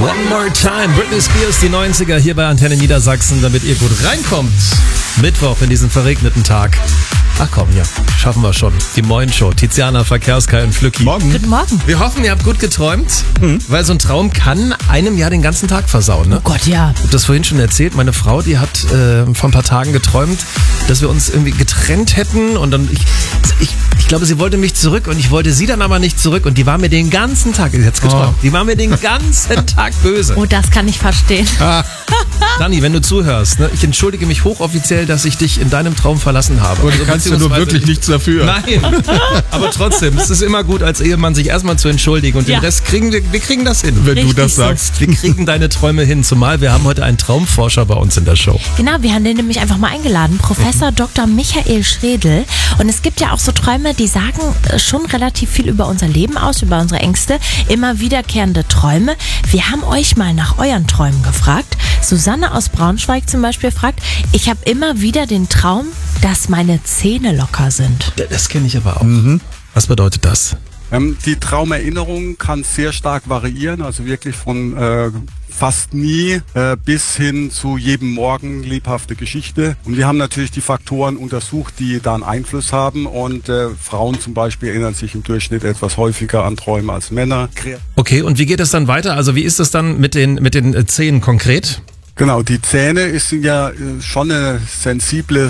One More Time, Britney Spears, die 90er hier bei Antenne Niedersachsen, damit ihr gut reinkommt. Mittwoch in diesen verregneten Tag. Ach komm, hier, schaffen wir schon. Die Moin-Show, Tiziana, Verkehrskai und Flücki. Morgen. Guten Morgen. Wir hoffen, ihr habt gut geträumt, weil so ein Traum kann einem ja den ganzen Tag versauen, ne? Oh Gott, ja. Ich habe das vorhin schon erzählt, meine Frau, die hat vor ein paar Tagen geträumt, dass wir uns irgendwie getrennt hätten und dann, ich glaube, sie wollte mich zurück und ich wollte sie dann aber nicht zurück und die war mir den ganzen Tag, jetzt geträumt, die war mir den ganzen Tag böse. Oh, das kann ich verstehen. Dani, wenn du zuhörst, ne, ich entschuldige mich hochoffiziell, dass ich dich in deinem Traum verlassen habe. Aber du kannst ja nur wirklich nichts dafür. Nein, aber trotzdem, es ist immer gut, als Ehemann sich erstmal zu entschuldigen und den Rest kriegen wir kriegen das hin. Wenn Richtig du das so. sagst. Wir kriegen deine Träume hin, zumal wir haben heute einen Traumforscher bei uns in der Show. Genau, wir haben den nämlich einfach mal eingeladen, Professor Dr. Michael Schredl. Und es gibt ja auch so Träume, die sagen schon relativ viel über unser Leben aus, über unsere Ängste, immer wiederkehrende Träume. Wir haben euch mal nach euren Träumen gefragt. Susanne aus Braunschweig zum Beispiel fragt, ich habe immer wieder den Traum, dass meine Zähne locker sind. Das kenne ich aber auch. Was bedeutet das? Die Traumerinnerung kann sehr stark variieren, also wirklich von fast nie bis hin zu jedem Morgen lebhafte Geschichte. Und wir haben natürlich die Faktoren untersucht, die da einen Einfluss haben. Und Frauen zum Beispiel erinnern sich im Durchschnitt etwas häufiger an Träume als Männer. Okay, und wie geht es dann weiter? Also wie ist es dann mit den Zähnen konkret? Genau, die Zähne sind ja schon ein sensibler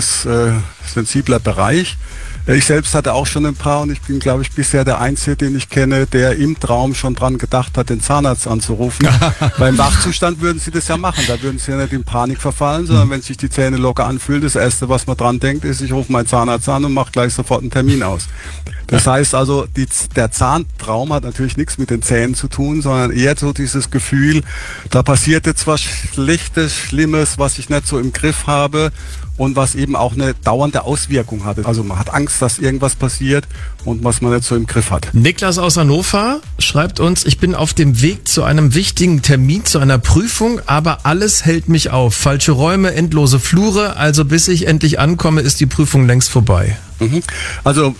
Bereich. Ich selbst hatte auch schon ein paar und ich bin, glaube ich, bisher der Einzige, den ich kenne, der im Traum schon dran gedacht hat, den Zahnarzt anzurufen. Beim Wachzustand würden sie das ja machen. Da würden sie ja nicht in Panik verfallen, sondern wenn sich die Zähne locker anfühlen, das Erste, was man dran denkt, ist, ich rufe meinen Zahnarzt an und mache gleich sofort einen Termin aus. Das heißt also, der Zahntraum hat natürlich nichts mit den Zähnen zu tun, sondern eher so dieses Gefühl, da passiert jetzt was Schlechtes, Schlimmes, was ich nicht so im Griff habe und was eben auch eine dauernde Auswirkung hat. Also man hat Angst, dass irgendwas passiert und was man nicht so im Griff hat. Niklas aus Hannover schreibt uns, ich bin auf dem Weg zu einem wichtigen Termin, zu einer Prüfung, aber alles hält mich auf. Falsche Räume, endlose Flure, also bis ich endlich ankomme, ist die Prüfung längst vorbei. Also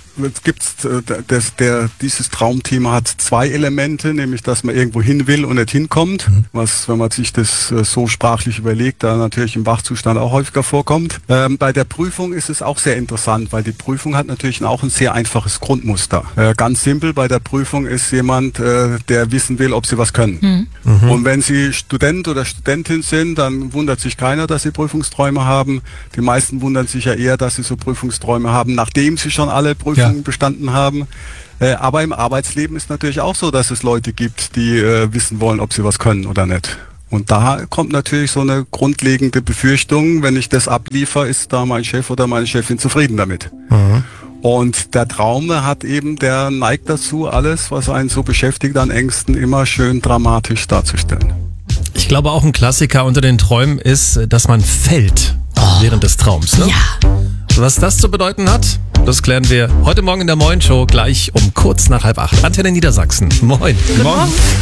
dieses Traumthema hat zwei Elemente, nämlich dass man irgendwo hin will und nicht hinkommt, was, wenn man sich das so sprachlich überlegt, da natürlich im Wachzustand auch häufiger vorkommt. Bei der Prüfung ist es auch sehr interessant, weil die Prüfung hat natürlich auch ein sehr einfaches Grundmuster. Ganz simpel, bei der Prüfung ist jemand, der wissen will, ob sie was können. Und wenn sie Student oder Studentin sind, dann wundert sich keiner, dass sie Prüfungsträume haben. Die meisten wundern sich ja eher, dass sie so Prüfungsträume haben, nachdem sie schon alle Prüfungen bestanden haben. Aber im Arbeitsleben ist natürlich auch so, dass es Leute gibt, die wissen wollen, ob sie was können oder nicht. Und da kommt natürlich so eine grundlegende Befürchtung, wenn ich das abliefere, ist da mein Chef oder meine Chefin zufrieden damit. Und der Traum der neigt dazu, alles, was einen so beschäftigt an Ängsten, immer schön dramatisch darzustellen. Ich glaube, auch ein Klassiker unter den Träumen ist, dass man fällt während des Traums. Ne? Ja. Was das zu bedeuten hat, das klären wir heute Morgen in der Moin-Show gleich um kurz nach 7:30. Antenne Niedersachsen. Moin. Guten Morgen.